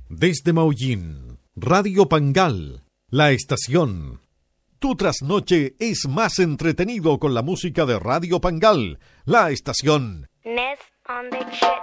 Desde Maullín, Radio Pangal, la estación. Tu trasnoche es más entretenido con la música de Radio Pangal, la estación. Ness on the chip.